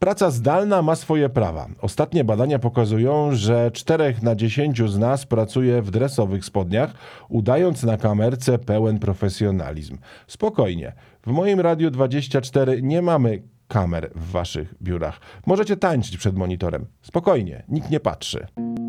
Praca zdalna ma swoje prawa. Ostatnie badania pokazują, że 4 na 10 z nas pracuje w dresowych spodniach, udając na kamerce pełen profesjonalizm. Spokojnie. W moim Radiu 24 nie mamy kamer w waszych biurach. Możecie tańczyć przed monitorem. Spokojnie, nikt nie patrzy.